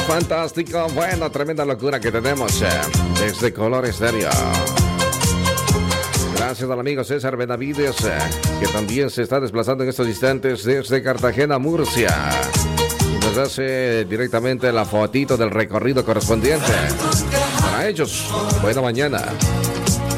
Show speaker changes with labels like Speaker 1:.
Speaker 1: Fantástico, bueno, tremenda locura que tenemos desde Color Estéreo. Gracias al amigo César Benavides, que también se está desplazando en estos instantes desde Cartagena, Murcia. Nos hace directamente la fotito del recorrido correspondiente. Para ellos, buena mañana.